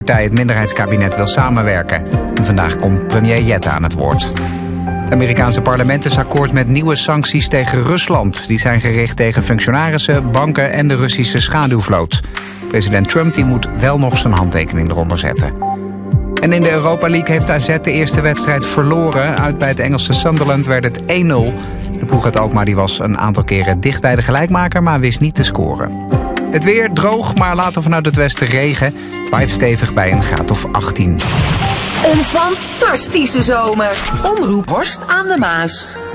het minderheidskabinet wil samenwerken. En vandaag komt premier Jette aan het woord. Het Amerikaanse parlement is akkoord met nieuwe sancties tegen Rusland. Die zijn gericht tegen functionarissen, banken en de Russische schaduwvloot. President Trump moet wel nog zijn handtekening eronder zetten. En in de Europa League heeft AZ de eerste wedstrijd verloren. Uit bij het Engelse Sunderland werd het 1-0. De ploeg uit Alkmaar was een aantal keren dicht bij de gelijkmaker, maar wist niet te scoren. Het weer droog, maar later vanuit het westen regen. Het waait stevig bij een graad of 18. Een fantastische zomer. Omroep Horst aan de Maas.